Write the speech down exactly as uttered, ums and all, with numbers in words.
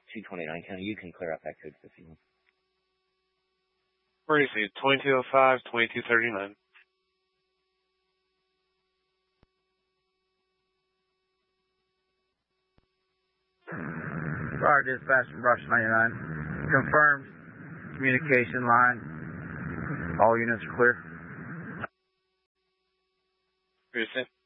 two twenty-nine County. You can clear out that code fifty-one. Where is he? twenty-two oh five, twenty-two thirty-nine. Fire dispatch from Brush ninety-nine. Confirmed. Communication line. All units are clear. Where is he?